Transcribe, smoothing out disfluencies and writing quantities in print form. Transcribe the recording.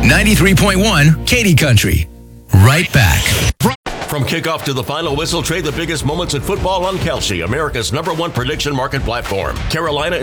93.1 Katy Country. Right back. From kickoff to the final whistle, trade the biggest moments in football on Kelsey, America's #1 prediction market platform. Carolina